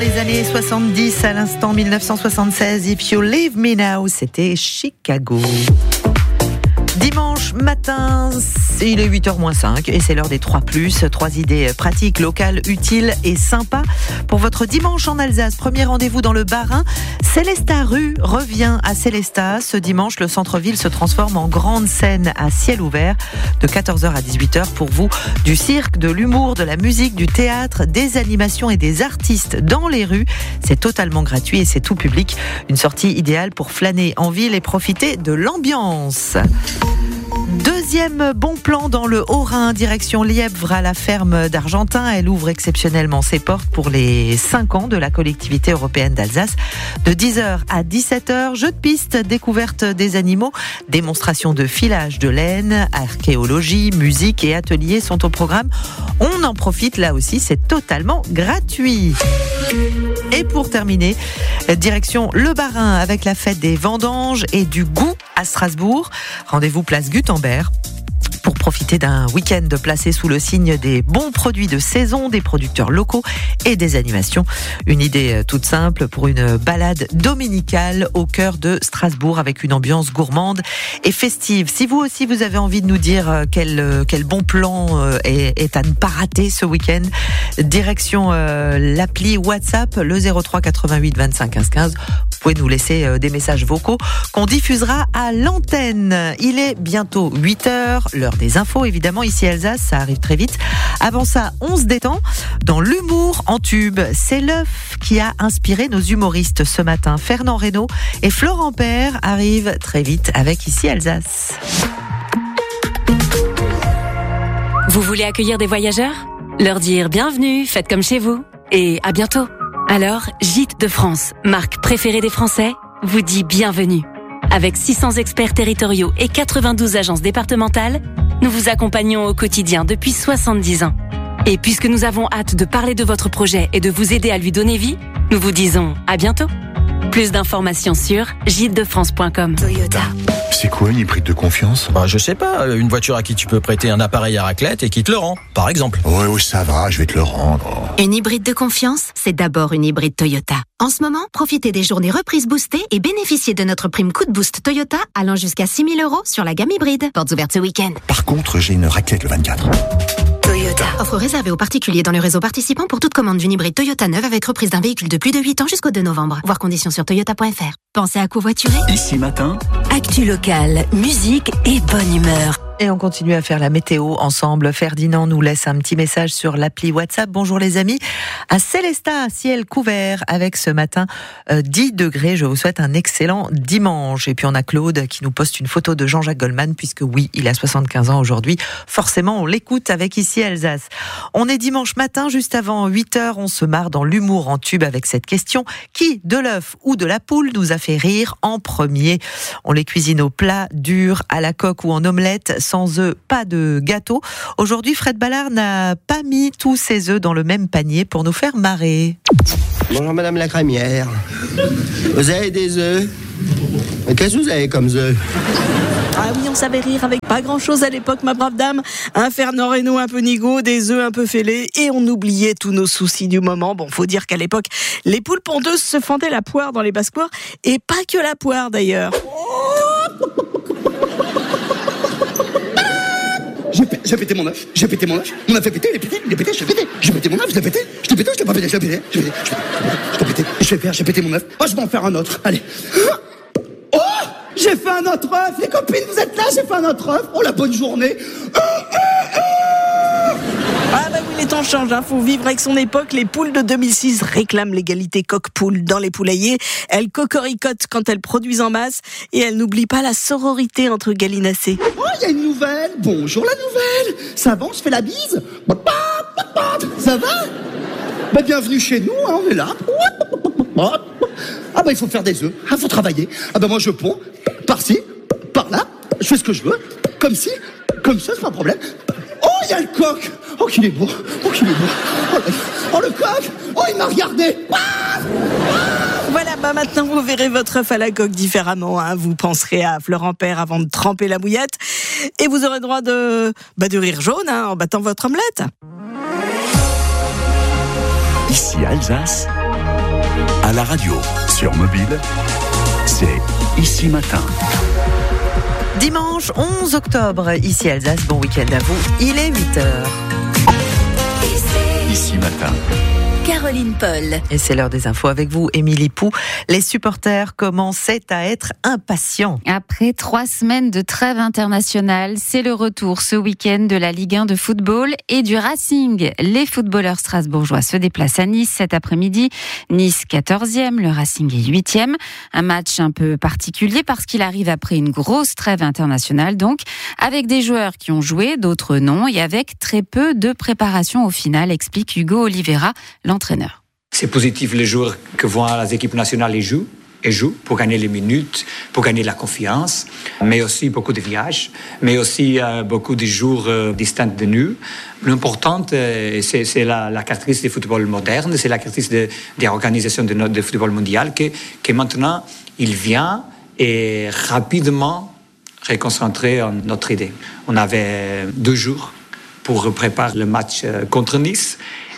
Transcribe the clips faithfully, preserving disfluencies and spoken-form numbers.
Les années soixante-dix, à l'instant mille neuf cent soixante-seize, If You Leave Me Now, c'était Chicago. Dimanche matin, il est huit heures moins cinq et c'est l'heure des trois plus. Trois idées pratiques, locales, utiles et sympas pour votre dimanche en Alsace. Premier rendez-vous dans le Bas-Rhin. Célestat Rue revient à Célestat. Ce dimanche, le centre-ville se transforme en grande scène à ciel ouvert de quatorze heures à dix-huit heures pour vous. Du cirque, de l'humour, de la musique, du théâtre, des animations et des artistes dans les rues. C'est totalement gratuit et c'est tout public. Une sortie idéale pour flâner en ville et profiter de l'ambiance. Deuxième bon plan dans le Haut-Rhin, direction Lièvre à la ferme d'Argentin. Elle ouvre exceptionnellement ses portes pour les cinq ans de la collectivité européenne d'Alsace. De dix heures à dix-sept heures, jeux de piste, découverte des animaux, démonstration de filage de laine, archéologie, musique et ateliers sont au programme. On en profite là aussi, c'est totalement gratuit. Et pour terminer, direction le Bas-Rhin avec la fête des vendanges et du goût à Strasbourg. Rendez-vous place Gutenberg pour profiter d'un week-end placé sous le signe des bons produits de saison, des producteurs locaux et des animations. Une idée toute simple pour une balade dominicale au cœur de Strasbourg avec une ambiance gourmande et festive. Si vous aussi vous avez envie de nous dire quel, quel bon plan est, est à ne pas rater ce week-end, direction euh, l'appli WhatsApp, le zéro trois quatre-vingt-huit vingt-cinq quinze quinze. Vous pouvez nous laisser des messages vocaux qu'on diffusera à l'antenne. Il est bientôt huit heures, l'heure des infos, évidemment, ici Alsace, ça arrive très vite. Avant ça, on se détend dans l'humour en tube. C'est l'œuf qui a inspiré nos humoristes ce matin. Fernand Reynaud et Florent Père arrivent très vite avec ici Alsace. Vous voulez accueillir des voyageurs ? Leur dire bienvenue, faites comme chez vous et à bientôt. Alors, Gîtes de France, marque préférée des Français, vous dit bienvenue. Avec six cents experts territoriaux et quatre-vingt-douze agences départementales, nous vous accompagnons au quotidien depuis soixante-dix ans. Et puisque nous avons hâte de parler de votre projet et de vous aider à lui donner vie, nous vous disons à bientôt. Plus d'informations sur gîtes de france point com. Toyota. C'est quoi une hybride de confiance ? Bah, je sais pas, une voiture à qui tu peux prêter un appareil à raclette et qui te le rend, par exemple. Ouais, ouais, ça va, je vais te le rendre. Une hybride de confiance, c'est d'abord une hybride Toyota. En ce moment, profitez des journées reprises boostées et bénéficiez de notre prime coup de boost Toyota allant jusqu'à six mille euros sur la gamme hybride. Portes ouvertes ce week-end. Par contre, j'ai une raclette le vingt-quatre. Toyota. Offre réservée aux particuliers dans le réseau participant pour toute commande d'une hybride Toyota neuve avec reprise d'un véhicule de plus de huit ans jusqu'au deux novembre. Voir conditions sur toyota point f r. Pensez à covoiturer. Ici matin, actu locale, musique et bonne humeur. Et on continue à faire la météo ensemble. Ferdinand nous laisse un petit message sur l'appli WhatsApp. Bonjour les amis. À Célestat, ciel couvert avec ce matin euh, dix degrés. Je vous souhaite un excellent dimanche. Et puis on a Claude qui nous poste une photo de Jean-Jacques Goldman puisque oui, il a soixante-quinze ans aujourd'hui. Forcément, on l'écoute avec ici Alsace. On est dimanche matin, juste avant huit heures. On se marre dans l'humour en tube avec cette question. Qui, de l'œuf ou de la poule, nous a fait rire en premier ? On les cuisine au plat, dur, à la coque ou en omelette. Sans œufs, pas de gâteau. Aujourd'hui, Fred Ballard n'a pas mis tous ses œufs dans le même panier pour nous faire marrer. Bonjour Madame la crémière. Vous avez des œufs ? Qu'est-ce que vous avez comme œufs ? Ah oui, on savait rire avec pas grand-chose à l'époque, ma brave dame. Un Fernand Reynaud un peu nigaud, des œufs un peu fêlés, et on oubliait tous nos soucis du moment. Bon, faut dire qu'à l'époque, les poules pondeuses se fendaient la poire dans les basses-cours, et pas que la poire d'ailleurs. J'ai, p- j'ai pété mon œuf, j'ai pété mon œuf, on a fait péter, il est pété, il est pété, je l'ai pété, j'ai pété mon œuf, je l'ai pété, je l'ai pété, je l'ai pas pété, je l'ai pété, je l'ai pété, je l'ai pété, je l'ai pété, j'ai pété mon œuf, oh je vais en faire un autre, allez. Oh, j'ai fait un autre œuf, les copines vous êtes là, j'ai fait un autre œuf, oh la bonne journée. Ah bah oui, les temps changent, hein. Faut vivre avec son époque. Les poules de deux mille six réclament l'égalité coq-poule dans les poulaillers. Elles cocoricotent quand elles produisent en masse et elles n'oublient pas la sororité entre gallinacés. Oh, il y a une nouvelle, bonjour la nouvelle, ça va, on se fait la bise, ça va? Bah bienvenue chez nous, hein, on est là. Ah bah il faut faire des œufs, il faut travailler. Ah bah moi je ponds, par-ci, par-là, je fais ce que je veux, comme ci, comme ça, c'est pas un problème. Oh, il y a le coq. Oh, qu'il est beau. Oh, qu'il est beau. Oh, le, oh, le coq. Oh, il m'a regardé. Ah ah voilà, bah maintenant vous verrez votre œuf à la coque différemment. Hein. Vous penserez à Florent Père avant de tremper la mouillette. Et vous aurez droit de, bah, de rire jaune hein, en battant votre omelette. ici Alsace, À la radio, sur mobile, c'est Ici Matin. Dimanche onze octobre, ici Alsace, bon week-end à vous, il est huit heures. Ici Matin. Caroline Paul. Et c'est l'heure des infos avec vous, Émilie Pou. Les supporters commençaient à être impatients. Après trois semaines de trêve internationale, c'est le retour ce week-end de la Ligue un de football et du Racing. Les footballeurs strasbourgeois se déplacent à Nice cet après-midi. Nice quatorzième, le Racing est huitième. Un match un peu particulier parce qu'il arrive après une grosse trêve internationale, donc avec des joueurs qui ont joué, d'autres non, et avec très peu de préparation au final, explique Hugo Oliveira, l'entraîneur. C'est positif, les joueurs que voient les équipes nationales et jouent, et jouent pour gagner les minutes, pour gagner la confiance, mais aussi beaucoup de voyages, mais aussi euh, beaucoup de jours euh, distincts de nous. L'important, euh, c'est, c'est la, la caractéristique du football moderne, c'est la caractéristique de, de l'organisation de notre de football mondial, que, que maintenant, il vient et rapidement réconcentrer en notre idée. On avait deux jours pour préparer le match contre Nice.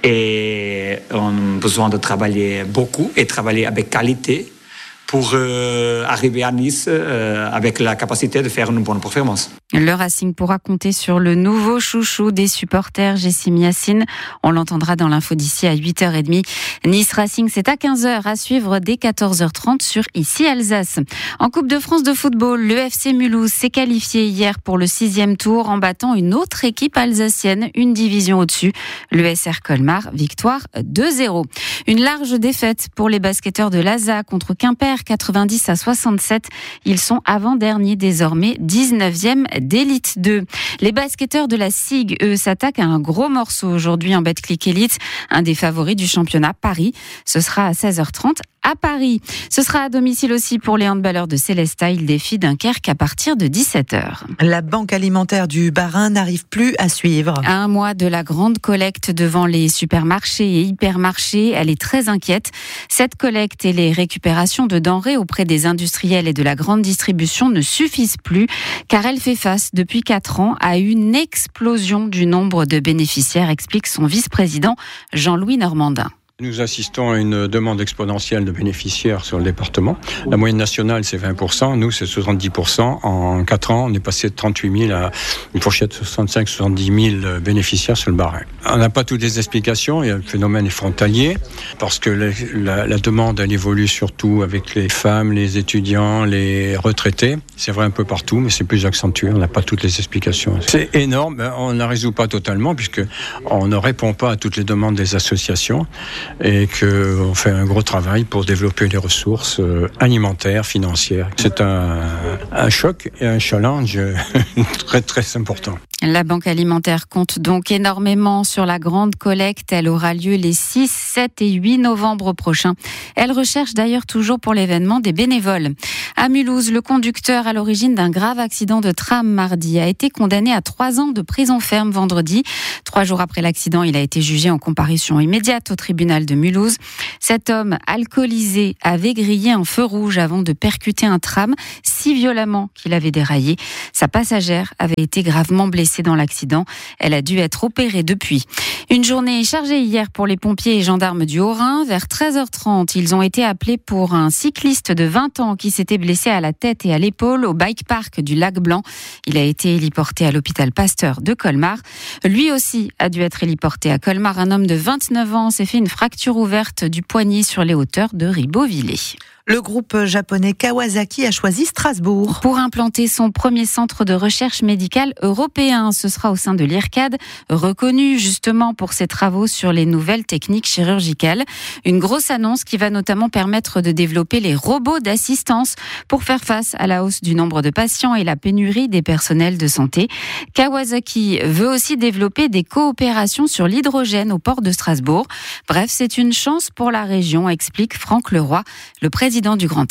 Et on a besoin de travailler beaucoup et travailler avec qualité pour euh, arriver à Nice euh, avec la capacité de faire une bonne performance. Le Racing pourra compter sur le nouveau chouchou des supporters, Jessim Yassine. On l'entendra dans l'info d'ici à huit heures trente. Nice Racing, c'est à quinze heures à suivre dès quatorze heures trente sur Ici Alsace. En Coupe de France de football, le F C Mulhouse s'est qualifié hier pour le sixième tour en battant une autre équipe alsacienne, une division au-dessus, le S R Colmar, victoire deux zéro. Une large défaite pour les basketteurs de l'A S A contre Quimper, quatre-vingt-dix à soixante-sept. Ils sont avant-derniers désormais, dix-neuvième d'élite deux. Les basketteurs de la S I G, eux, s'attaquent à un gros morceau aujourd'hui en Betclic Elite, un des favoris du championnat Paris. Ce sera à seize heures trente à Paris. Ce sera à domicile aussi pour les handballeurs de Célestat. Ils défient Dunkerque à partir de dix-sept heures. La banque alimentaire du Bas-Rhin n'arrive plus à suivre. À un mois de la grande collecte devant les supermarchés et hypermarchés, elle est très inquiète. Cette collecte et les récupérations de denrées auprès des industriels et de la grande distribution ne suffisent plus, car elle fait face depuis quatre ans à une explosion du nombre de bénéficiaires, explique son vice-président Jean-Louis Normandin. Nous assistons à une demande exponentielle de bénéficiaires sur le département. La moyenne nationale, c'est vingt pour cent. Nous, c'est soixante-dix pour cent. En quatre ans, on est passé de trente-huit mille à une fourchette de soixante-cinq à soixante-dix mille bénéficiaires sur le Bas-Rhin. On n'a pas toutes les explications. Il y a le phénomène frontalier parce que la, la, la demande, elle évolue surtout avec les femmes, les étudiants, les retraités. C'est vrai un peu partout, mais c'est plus accentué. On n'a pas toutes les explications. C'est énorme. On ne la résout pas totalement puisque on ne répond pas à toutes les demandes des associations. Et qu'on fait un gros travail pour développer les ressources alimentaires, financières. C'est un, un choc et un challenge très très important. La Banque alimentaire compte donc énormément sur la grande collecte. Elle aura lieu les six, sept et huit novembre prochains. Elle recherche d'ailleurs toujours pour l'événement des bénévoles. À Mulhouse, le conducteur à l'origine d'un grave accident de tram mardi a été condamné à trois ans de prison ferme vendredi. Trois jours après l'accident, il a été jugé en comparution immédiate au tribunal de Mulhouse. Cet homme alcoolisé avait grillé un feu rouge avant de percuter un tram si violemment qu'il avait déraillé. Sa passagère avait été gravement blessée dans l'accident. Elle a dû être opérée depuis. Une journée chargée hier pour les pompiers et gendarmes du Haut-Rhin. Vers treize heures trente, ils ont été appelés pour un cycliste de vingt ans qui s'était blessé à la tête et à l'épaule au bike park du Lac Blanc. Il a été héliporté à l'hôpital Pasteur de Colmar. Lui aussi a dû être héliporté à Colmar. Un homme de vingt-neuf ans s'est fait une fracture ouverte du poignet sur les hauteurs de Ribeauvillé. Le groupe japonais Kawasaki a choisi Strasbourg pour implanter son premier centre de recherche médicale européen. Ce sera au sein de l'I R C A D, reconnu justement pour ses travaux sur les nouvelles techniques chirurgicales. Une grosse annonce qui va notamment permettre de développer les robots d'assistance pour faire face à la hausse du nombre de patients et la pénurie des personnels de santé. Kawasaki veut aussi développer des coopérations sur l'hydrogène au port de Strasbourg. Bref, c'est une chance pour la région, explique Franck Leroy, le président du Grand Est.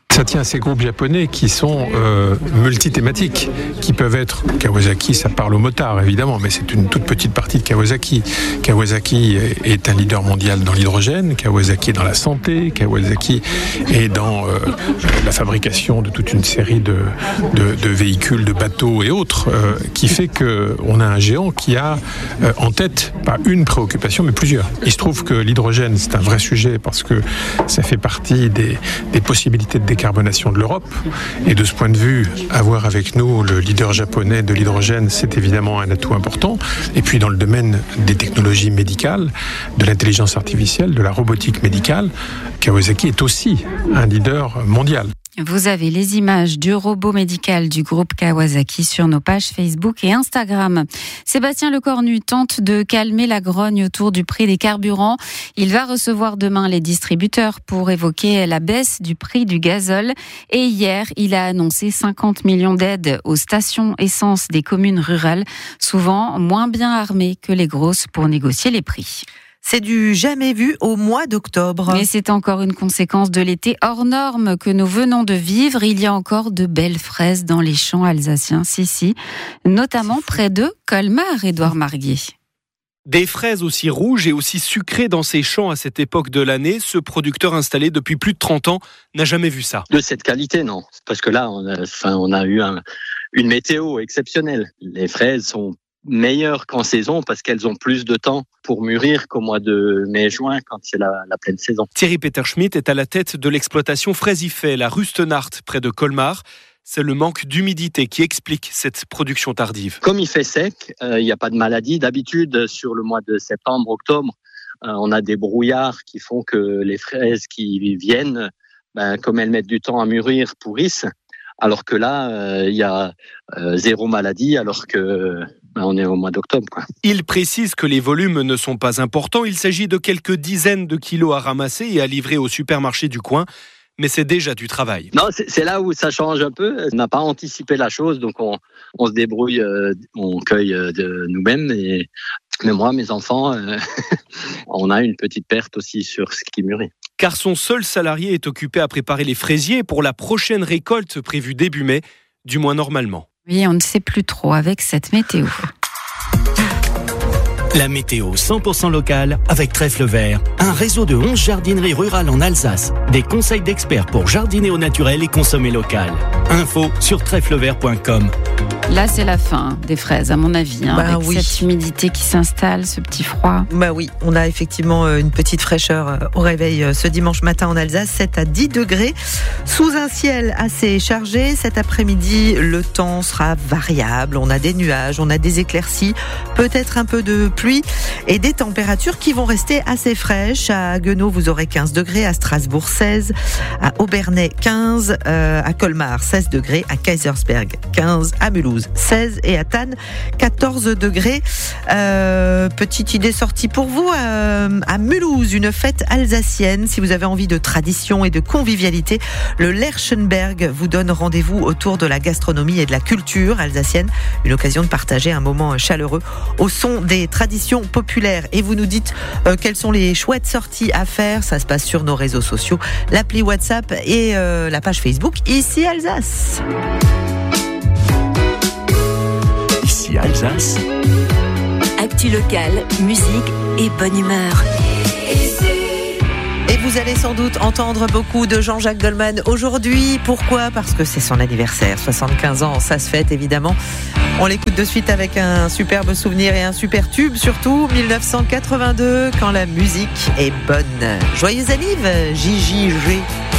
Ça tient à ces groupes japonais qui sont euh, multithématiques, qui peuvent être... Kawasaki, ça parle aux motards, évidemment, mais c'est une toute petite partie de Kawasaki. Kawasaki est un leader mondial dans l'hydrogène, Kawasaki est dans la santé, Kawasaki est dans euh, la fabrication de toute une série de, de, de véhicules, de bateaux et autres, euh, qui fait qu'on a un géant qui a euh, en tête, pas une préoccupation, mais plusieurs. Il se trouve que l'hydrogène, c'est un vrai sujet parce que ça fait partie des, des possibilités de décarbonation de l'Europe. Et de ce point de vue, avoir avec nous le leader japonais de l'hydrogène, c'est évidemment un atout important. Et puis dans le domaine des technologies médicales, de l'intelligence artificielle, de la robotique médicale, Kawasaki est aussi un leader mondial. Vous avez les images du robot médical du groupe Kawasaki sur nos pages Facebook et Instagram. Sébastien Lecornu tente de calmer la grogne autour du prix des carburants. Il va recevoir demain les distributeurs pour évoquer la baisse du prix du gazole. Et hier, il a annoncé cinquante millions d'aides aux stations essence des communes rurales, souvent moins bien armées que les grosses pour négocier les prix. C'est du jamais vu au mois d'octobre. Mais c'est encore une conséquence de l'été hors norme que nous venons de vivre. Il y a encore de belles fraises dans les champs alsaciens, si, si, notamment près de Colmar, Édouard Marguet. Des fraises aussi rouges et aussi sucrées dans ces champs à cette époque de l'année, ce producteur installé depuis plus de trente ans n'a jamais vu ça. De cette qualité, non. Parce que là, on a, enfin, on a eu un, une météo exceptionnelle. Les fraises sont meilleures qu'en saison parce qu'elles ont plus de temps pour mûrir qu'au mois de mai-juin quand c'est la, la pleine saison. Thierry Peterschmidt est à la tête de l'exploitation Fraisifel à Rustenart près de Colmar. C'est le manque d'humidité qui explique cette production tardive. Comme il fait sec, il euh, n'y a pas de maladie. D'habitude, sur le mois de septembre, octobre, euh, on a des brouillards qui font que les fraises qui viennent, ben, comme elles mettent du temps à mûrir, pourrissent. Alors que là, il euh, y a euh, zéro maladie, alors que ben, on est au mois d'octobre, quoi. Il précise que les volumes ne sont pas importants. Il s'agit de quelques dizaines de kilos à ramasser et à livrer au supermarché du coin. Mais c'est déjà du travail. Non, c'est, c'est là où ça change un peu. On n'a pas anticipé la chose, donc on, on se débrouille, euh, on cueille euh, de nous-mêmes. Et, mais moi, mes enfants, euh, on a une petite perte aussi sur ce qui mûrit. Car son seul salarié est occupé à préparer les fraisiers pour la prochaine récolte prévue début mai, du moins normalement. Oui, on ne sait plus trop avec cette météo. La météo cent pour cent locale avec Trèfle Vert, un réseau de onze jardineries rurales en Alsace. Des conseils d'experts pour jardiner au naturel et consommer local. Info sur trèfle vert point com. Là, c'est la fin des fraises, à mon avis, hein, bah, avec oui. cette humidité qui s'installe, ce petit froid. Bah oui, on a effectivement une petite fraîcheur au réveil ce dimanche matin en Alsace, sept à dix degrés, sous un ciel assez chargé. Cet après-midi, le temps sera variable. On a des nuages, on a des éclaircies, peut-être un peu de pluie et des températures qui vont rester assez fraîches. À Guenot, vous aurez quinze degrés, à Strasbourg seize, à Obernai quinze, euh, à Colmar seize degrés, à Kaisersberg quinze, à Mulhouse seize et à Thann quatorze degrés. Euh, petite idée sortie pour vous, euh, à Mulhouse, une fête alsacienne. Si vous avez envie de tradition et de convivialité, le Lerchenberg vous donne rendez-vous autour de la gastronomie et de la culture alsacienne. Une occasion de partager un moment chaleureux au son des traditions populaires. Et vous nous dites euh, quelles sont les chouettes sorties à faire. Ça se passe sur nos réseaux sociaux, l'appli WhatsApp et euh, la page Facebook Ici Alsace. Ici Alsace. Actu locale, musique et bonne humeur. Et vous allez sans doute entendre beaucoup de Jean-Jacques Goldman aujourd'hui. Pourquoi ? Parce que c'est son anniversaire, soixante-quinze ans, ça se fête évidemment. On l'écoute de suite avec un superbe souvenir et un super tube, surtout dix-neuf cent quatre-vingt-deux, quand la musique est bonne. Joyeux anniv, J J G.